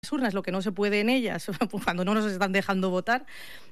las urnas lo que no se puede en ellas, cuando no nos están dejando votar,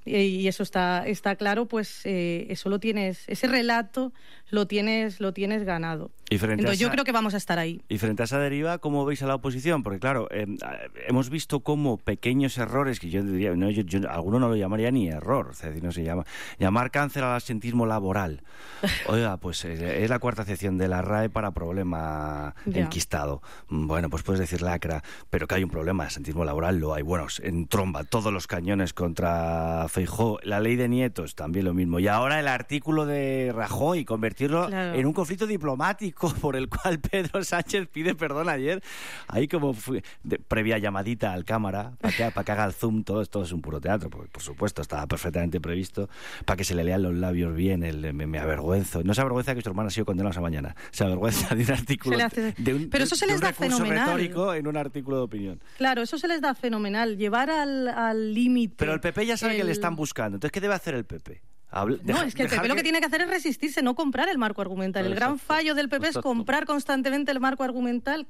y eso está claro, pues eso lo tienes, ese relato lo tienes ganado. Entonces yo creo que vamos a estar ahí. Y frente a esa deriva, ¿cómo veis a la oposición? Porque claro, hemos visto cómo pequeños errores, que yo diría, alguno no lo llamaría ni error, o sea, no se llama, llamar cáncer al absentismo laboral. Oiga, pues es la cuarta acepción de la RAE para problema enquistado. Bueno, pues puedes decir lacra, pero que hay un problema de absentismo laboral, lo hay. Bueno, entromba todos los cañones contra Feijóo, la ley de nietos, también lo mismo. Y ahora el artículo de Rajoy, convertirlo en un conflicto diplomático por el cual Pedro Sánchez pide perdón ayer. Ahí como previa llamadita al cámara, para que haga el zoom, todo es un puro teatro, porque por supuesto estaba perfectamente previsto, para que se le lean los labios bien, me avergüenzo. No se avergüenza que su hermana ha sido condenada esa mañana, se avergüenza de un artículo, pero eso se les da fenomenal. Retórico en un artículo de opinión. Claro, eso se les da fenomenal, llevar al límite. Pero el PP ya sabe que le están buscando, entonces ¿qué debe hacer el PP? No, es que el PP lo que tiene que hacer es resistirse, no comprar el marco argumental. El gran fallo del PP es comprar constantemente el marco argumental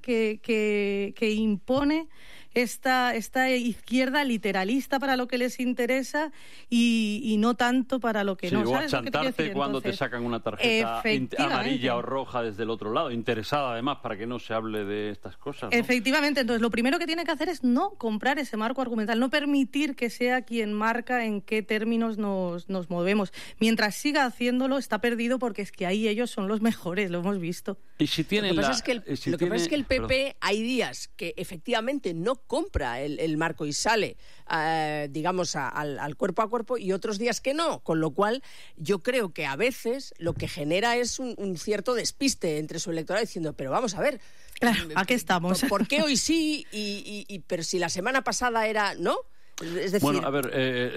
que impone esta izquierda literalista para lo que les interesa y no tanto para lo que no. O ¿Sabes achantarte cuando te sacan una tarjeta amarilla o roja desde el otro lado, interesada además para que no se hable de estas cosas, ¿no? Efectivamente, entonces lo primero que tiene que hacer es no comprar ese marco argumental, no permitir que sea quien marca en qué términos nos movemos. Mientras siga haciéndolo, está perdido, porque es que ahí ellos son los mejores, lo hemos visto. Y si tienen lo que pasa es que el PP hay días que efectivamente no compra el marco y sale, digamos, al cuerpo a cuerpo, y otros días que no, con lo cual yo creo que a veces lo que genera es un cierto despiste entre su electorado, diciendo, pero vamos a ver, claro, ¿a qué estamos? ¿Por qué hoy sí pero si la semana pasada era no? Es decir... Bueno, a ver,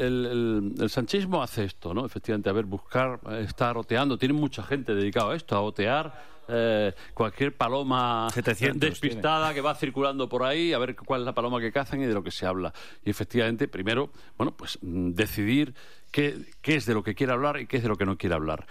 el sanchismo hace esto, ¿no? Efectivamente, a ver, estar oteando. Tiene mucha gente dedicada a esto, a otear cualquier paloma 700 despistada tiene, que va circulando por ahí, a ver cuál es la paloma que cazan y de lo que se habla. Y efectivamente, primero, bueno, pues decidir qué es de lo que quiere hablar y qué es de lo que no quiere hablar.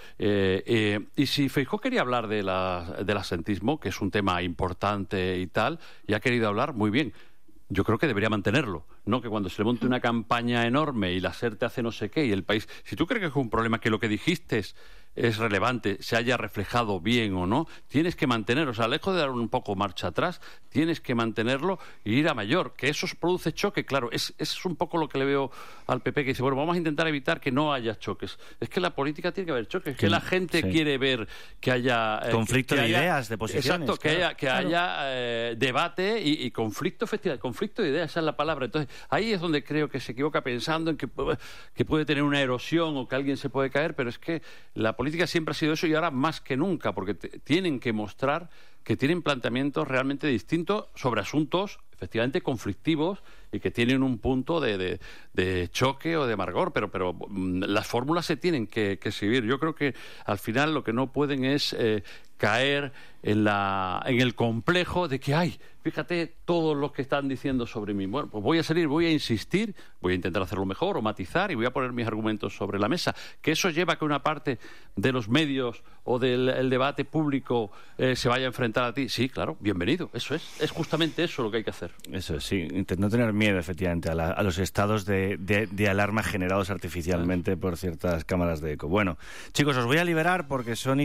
Y si Feijóo quería hablar del absentismo, que es un tema importante y tal, y ha querido hablar, muy bien. Yo creo que debería mantenerlo, no que cuando se le monte una campaña enorme y la SER te hace no sé qué y el país... Si tú crees que es un problema, que lo que dijiste es relevante, se haya reflejado bien o no, tienes que mantenerlo. O sea, lejos de dar un poco marcha atrás, tienes que mantenerlo y ir a mayor. Que eso produce choque, claro. Es un poco lo que le veo al PP, que dice, bueno, vamos a intentar evitar que no haya choques. Es que la política tiene que haber choques, que la gente quiere ver que haya... conflicto de ideas, de posiciones. Exacto, que haya debate y conflicto, efectivamente, conflicto de ideas, esa es la palabra. Entonces, ahí es donde creo que se equivoca, pensando en que puede tener una erosión o que alguien se puede caer, pero es que la política siempre ha sido eso, y ahora más que nunca, porque tienen que mostrar que tienen planteamientos realmente distintos sobre asuntos efectivamente conflictivos y que tienen un punto de choque o de amargor, pero las fórmulas se tienen que seguir. Yo creo que al final lo que no pueden es caer en el complejo de que, ay, fíjate todo lo que están diciendo sobre mí. Bueno, pues voy a salir, voy a insistir, voy a intentar hacerlo mejor o matizar y voy a poner mis argumentos sobre la mesa. Que eso lleva a que una parte de los medios o del debate público se vaya a enfrentar a ti. Sí, claro, bienvenido, eso es justamente eso lo que hay que hacer. Eso es, sí, no tener miedo efectivamente a los estados de alarma generados artificialmente por ciertas cámaras de eco. Bueno, chicos, os voy a liberar porque son y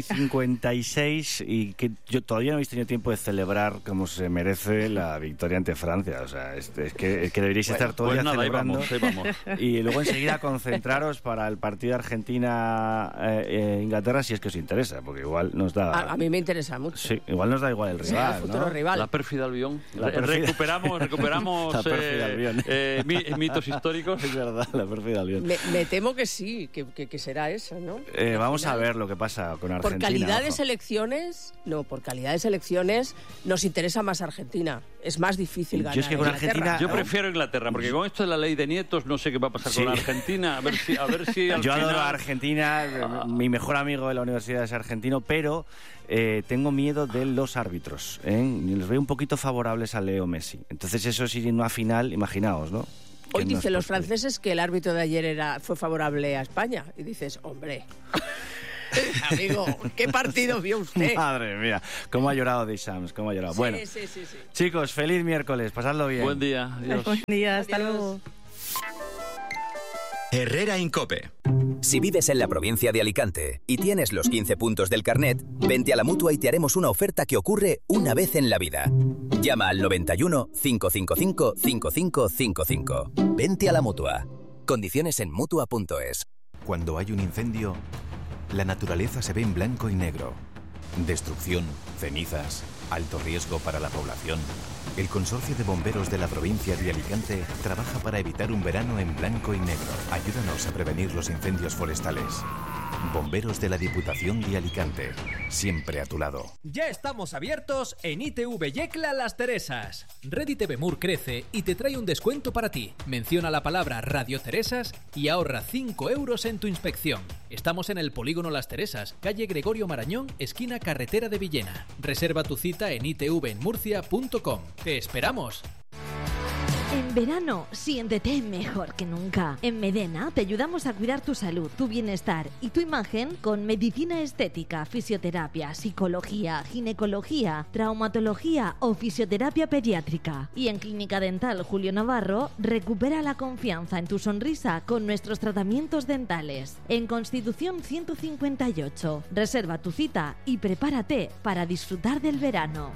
56 y que yo todavía no habéis tenido tiempo de celebrar como se merece la victoria ante Francia. O sea, es que deberíais estar todavía celebrando. Ahí vamos. Y luego enseguida concentraros para el partido Argentina-Inglaterra, si es que os interesa, porque igual nos da... A mí me interesa mucho. Sí, igual nos da igual el rival, el futuro rival. La pérfida Albión. Recuperamos la pérfida Albión. Mitos históricos. Es verdad, la pérfida Albión. Me temo que sí, que será eso, ¿no? Vamos a ver lo que pasa con Argentina. Por calidad de selecciones nos interesa más Argentina. Es más difícil ganar. Yo es que con Argentina... Yo prefiero Inglaterra, porque con esto de la ley de nietos no sé qué va a pasar con Argentina. A ver si al Yo adoro final... a Argentina, mi mejor amigo de la universidad es argentino, pero tengo miedo de los árbitros. Los veo un poquito favorables a Leo Messi. Entonces eso sí, en una final, imaginaos, ¿no? Hoy dicen los franceses que el árbitro de ayer fue favorable a España. Y dices, hombre... Amigo, ¿qué partido vio usted? Madre mía, cómo ha llorado Deschamps, cómo ha llorado. Sí, bueno, sí. chicos, feliz miércoles, pasadlo bien. Buen día. Adiós. Buen día, hasta Adiós. luego. Herrera Incope. Si vives en la provincia de Alicante y tienes los 15 puntos del carnet, vente a la Mutua y te haremos una oferta que ocurre una vez en la vida. Llama al 91 555 5555. Vente a la Mutua. Condiciones en Mutua.es. Cuando hay un incendio, la naturaleza se ve en blanco y negro. Destrucción, cenizas, alto riesgo para la población. El Consorcio de Bomberos de la provincia de Alicante trabaja para evitar un verano en blanco y negro. Ayúdanos a prevenir los incendios forestales. Bomberos de la Diputación de Alicante, siempre a tu lado. Ya estamos abiertos en ITV Yecla Las Teresas. Ready TV Mur crece y te trae un descuento para ti. Menciona la palabra Radio Teresas y ahorra 5 euros en tu inspección. Estamos en el Polígono Las Teresas, calle Gregorio Marañón, esquina Carretera de Villena. Reserva tu cita en itvenmurcia.com. ¡Te esperamos! En verano, siéntete mejor que nunca. En Medena te ayudamos a cuidar tu salud, tu bienestar y tu imagen con medicina estética, fisioterapia, psicología, ginecología, traumatología o fisioterapia pediátrica. Y en Clínica Dental Julio Navarro, recupera la confianza en tu sonrisa con nuestros tratamientos dentales. En Constitución 158, reserva tu cita y prepárate para disfrutar del verano.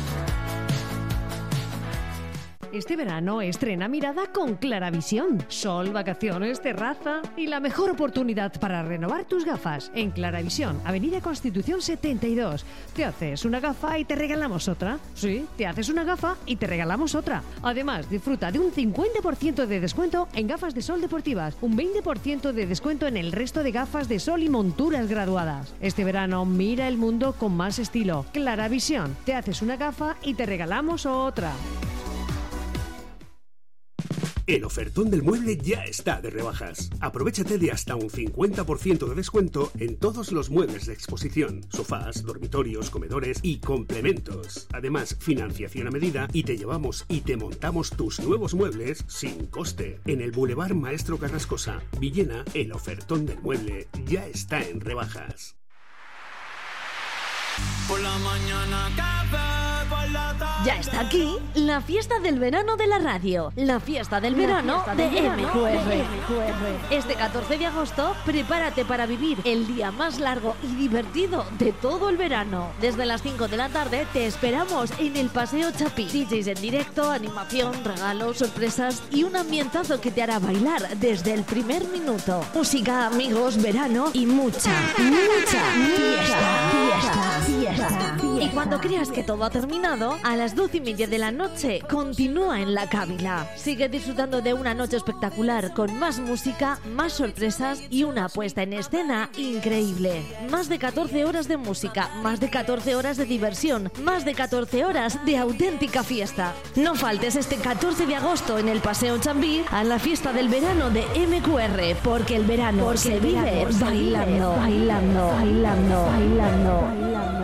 Este verano estrena mirada con Claravisión. Sol, vacaciones, terraza y la mejor oportunidad para renovar tus gafas. En Claravisión, Avenida Constitución 72. Te haces una gafa y te regalamos otra. Sí, te haces una gafa y te regalamos otra. Además, disfruta de un 50% de descuento en gafas de sol deportivas, un 20% de descuento en el resto de gafas de sol y monturas graduadas. Este verano mira el mundo con más estilo. Claravisión, te haces una gafa y te regalamos otra. El ofertón del mueble ya está de rebajas. Aprovéchate de hasta un 50% de descuento en todos los muebles de exposición, sofás, dormitorios, comedores y complementos. Además, financiación a medida y te llevamos y te montamos tus nuevos muebles sin coste. En el Boulevard Maestro Carrascosa, Villena, el ofertón del mueble ya está en rebajas. Por la mañana café, por la tarde. Ya está aquí la fiesta del verano de la radio, la fiesta del verano de MQR. Este 14 de agosto, prepárate para vivir el día más largo y divertido de todo el verano. Desde las 5 de la tarde te esperamos en el Paseo Chapí. DJs en directo, animación, regalos, sorpresas y un ambientazo que te hará bailar desde el primer minuto. Música, amigos, verano y mucha fiesta. Y cuando creas que todo ha terminado, a las 12:30 de la noche, continúa en La Cávila. Sigue disfrutando de una noche espectacular con más música, más sorpresas y una puesta en escena increíble. Más de 14 horas de música, más de 14 horas de diversión, más de 14 horas de auténtica fiesta. No faltes este 14 de agosto en el Paseo Chambí a la fiesta del verano de MQR, porque el verano se vive bailando.